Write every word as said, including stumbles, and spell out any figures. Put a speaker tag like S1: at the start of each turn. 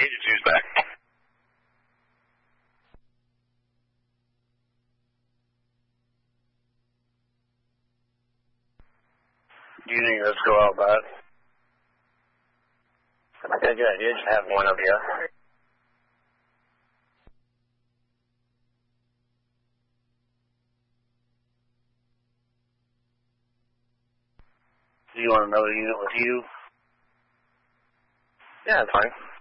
S1: Agent two's back.
S2: Do you think let's go out bad?
S3: That's a good idea. Just have one of you.
S2: Do you want another unit with you?
S3: Yeah, that's fine.